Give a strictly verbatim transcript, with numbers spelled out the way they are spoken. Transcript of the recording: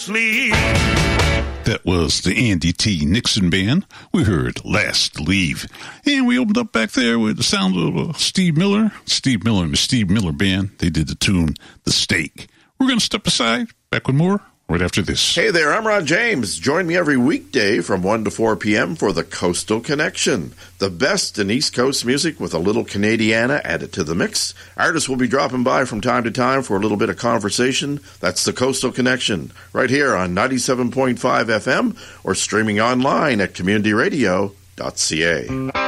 Sleep. That was the Andy T. Nixon Band. We heard Last Leave. And we opened up back there with the sound of uh, Steve Miller. Steve Miller and the Steve Miller Band. They did the tune, The Steak. We're going to step aside. Back with more right after this. Hey there, I'm Ron James. Join me every weekday from one to four p.m. for the Coastal Connection. The best in East Coast music with a little Canadiana added to the mix. Artists will be dropping by from time to time for a little bit of conversation. That's the Coastal Connection, right here on ninety-seven point five F M or streaming online at community radio dot c a.